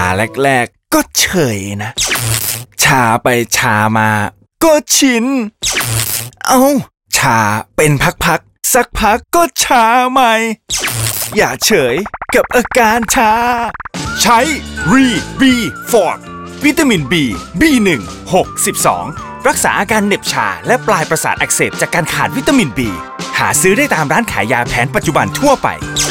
แรกๆก็เฉยนะชาไปชามาก็ชินชาเป็นพักๆสักพักก็ชาใหม่อย่าเฉยกับอาการชาใช้รีบีฟอร์ดวิตามิน B1 6 12รักษาอาการเหน็บชาและปลายประสาทอักเสบจากการขาดวิตามิน B หาซื้อได้ตามร้านขายยาแผนปัจจุบันทั่วไป